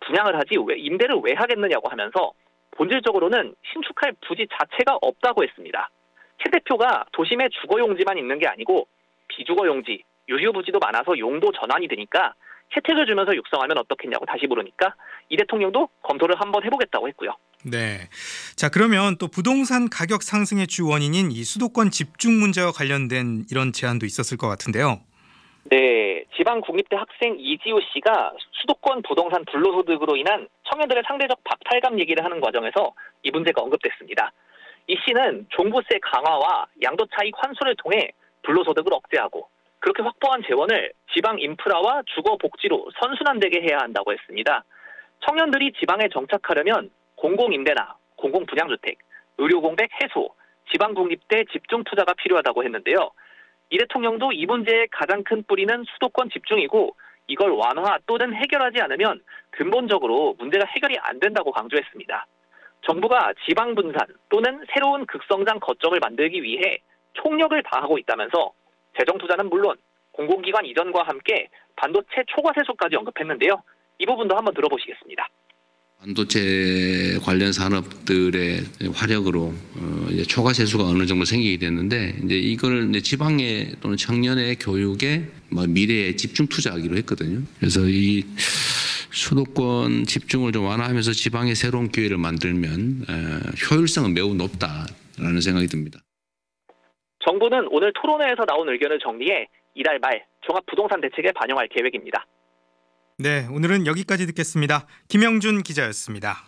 분양을 하지 왜 임대를 왜 하겠느냐고 하면서 본질적으로는 신축할 부지 자체가 없다고 했습니다. 최 대표가 도심에 주거용지만 있는 게 아니고 비주거용지, 유휴부지도 많아서 용도 전환이 되니까 혜택을 주면서 육성하면 어떻겠냐고 다시 물으니까 이 대통령도 검토를 한번 해보겠다고 했고요. 네. 자, 그러면 또 부동산 가격 상승의 주 원인인 이 수도권 집중 문제와 관련된 이런 제안도 있었을 것 같은데요. 네, 지방국립대 학생 이지우 씨가 수도권 부동산 불로소득으로 인한 청년들의 상대적 박탈감 얘기를 하는 과정에서 이 문제가 언급됐습니다. 이 씨는 종부세 강화와 양도 차익 환수를 통해 불로소득을 억제하고 그렇게 확보한 재원을 지방 인프라와 주거 복지로 선순환되게 해야 한다고 했습니다. 청년들이 지방에 정착하려면 공공임대나 공공분양주택, 의료공백 해소, 지방국립대 집중 투자가 필요하다고 했는데요. 이 대통령도 이 문제의 가장 큰 뿌리는 수도권 집중이고 이걸 완화 또는 해결하지 않으면 근본적으로 문제가 해결이 안 된다고 강조했습니다. 정부가 지방 분산 또는 새로운 극성장 거점을 만들기 위해 총력을 다하고 있다면서 재정 투자는 물론 공공기관 이전과 함께 반도체 초과 세수까지 언급했는데요. 이 부분도 한번 들어보시겠습니다. 반도체 관련 산업들의 화력으로 이제 초과 세수가 어느 정도 생기게 됐는데 이제 이걸 이제 지방의 또는 청년의 교육에 미래에 집중 투자하기로 했거든요. 그래서 이 수도권 집중을 좀 완화하면서 지방에 새로운 기회를 만들면 효율성은 매우 높다라는 생각이 듭니다. 정부는 오늘 토론회에서 나온 의견을 정리해 이달 말 종합부동산 대책에 반영할 계획입니다. 네, 오늘은 여기까지 듣겠습니다. 김영준 기자였습니다.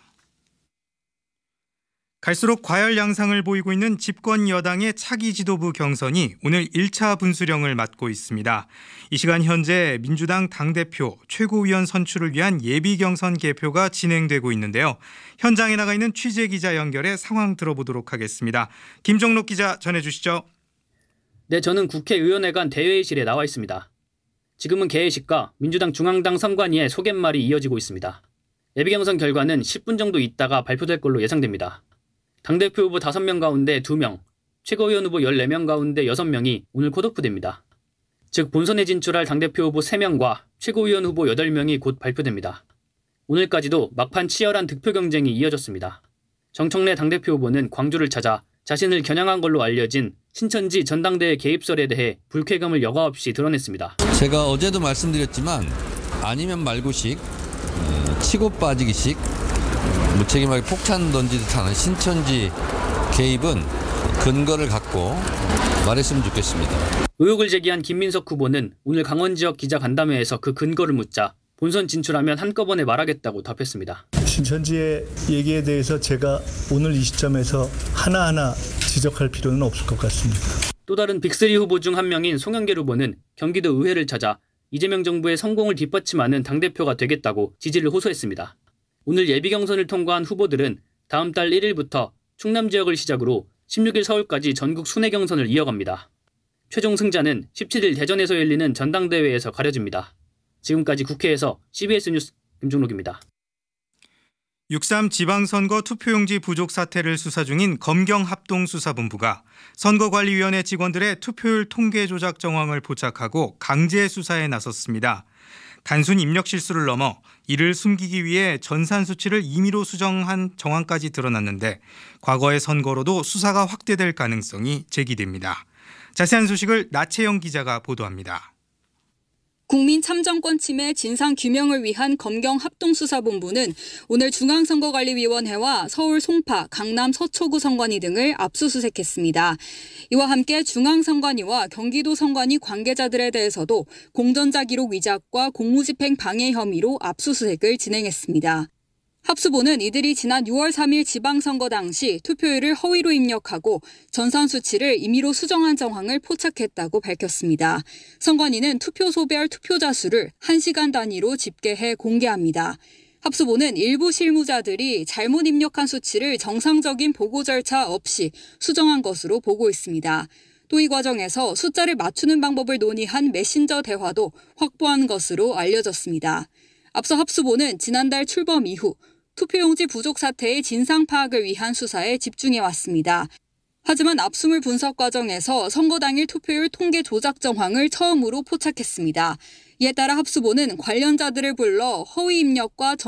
갈수록 과열 양상을 보이고 있는 집권 여당의 차기 지도부 경선이 오늘 1차 분수령을 맞고 있습니다. 이 시간 현재 민주당 당대표 최고위원 선출을 위한 예비 경선 개표가 진행되고 있는데요. 현장에 나가 있는 취재기자 연결해 상황 들어보도록 하겠습니다. 김종록 기자 전해주시죠. 네, 저는 국회의원회관 대회의실에 나와 있습니다. 지금은 개회식과 민주당 중앙당 선관위의 소갯말이 이어지고 있습니다. 예비경선 결과는 10분 정도 있다가 발표될 걸로 예상됩니다. 당대표 후보 5명 가운데 2명, 최고위원 후보 14명 가운데 6명이 오늘 컷오프됩니다. 즉 본선에 진출할 당대표 후보 3명과 최고위원 후보 8명이 곧 발표됩니다. 오늘까지도 막판 치열한 득표 경쟁이 이어졌습니다. 정청래 당대표 후보는 광주를 찾아 자신을 겨냥한 걸로 알려진 신천지 전당대회 개입설에 대해 불쾌감을 여과 없이 드러냈습니다. 제가 어제도 말씀드렸지만 아니면 말고식, 치고 빠지기식, 무책임하게 폭탄 던지듯 하는 신천지 개입은 근거를 갖고 말했으면 좋겠습니다. 의혹을 제기한 김민석 후보는 오늘 강원 지역 기자 간담회에서 그 근거를 묻자 본선 진출하면 한꺼번에 말하겠다고 답했습니다. 신천지의 얘기에 대해서 제가 오늘 이 시점에서 하나하나 지적할 필요는 없을 것 같습니다. 또 다른 빅3 후보 중 한 명인 송영길 후보는 경기도 의회를 찾아 이재명 정부의 성공을 뒷받침하는 당대표가 되겠다고 지지를 호소했습니다. 오늘 예비경선을 통과한 후보들은 다음 달 1일부터 충남 지역을 시작으로 16일 서울까지 전국 순회 경선을 이어갑니다. 최종 승자는 17일 대전에서 열리는 전당대회에서 가려집니다. 지금까지 국회에서 CBS 뉴스 김종록입니다. 6.3 지방선거 투표용지 부족 사태를 수사 중인 검경합동수사본부가 선거관리위원회 직원들의 투표율 통계 조작 정황을 포착하고 강제 수사에 나섰습니다. 단순 입력 실수를 넘어 이를 숨기기 위해 전산 수치를 임의로 수정한 정황까지 드러났는데 과거의 선거로도 수사가 확대될 가능성이 제기됩니다. 자세한 소식을 나채영 기자가 보도합니다. 국민 참정권 침해 진상규명을 위한 검경합동수사본부는 오늘 중앙선거관리위원회와 서울 송파, 강남 서초구 선관위 등을 압수수색했습니다. 이와 함께 중앙선관위와 경기도 선관위 관계자들에 대해서도 공전자 기록 위작과 공무집행 방해 혐의로 압수수색을 진행했습니다. 합수본은 이들이 지난 6월 3일 지방선거 당시 투표율을 허위로 입력하고 전산 수치를 임의로 수정한 정황을 포착했다고 밝혔습니다. 선관위는 투표소별 투표자 수를 1시간 단위로 집계해 공개합니다. 합수본은 일부 실무자들이 잘못 입력한 수치를 정상적인 보고 절차 없이 수정한 것으로 보고 있습니다. 또 이 과정에서 숫자를 맞추는 방법을 논의한 메신저 대화도 확보한 것으로 알려졌습니다. 앞서 합수본은 지난달 출범 이후 투표용지 부족 사태의 진상 파악을 위한 수사에 집중해왔습니다. 하지만 압수물 분석 과정에서 선거 당일 투표율 통계 조작 정황을 처음으로 포착했습니다. 이에 따라 합수본은 관련자들을 불러 허위 입력과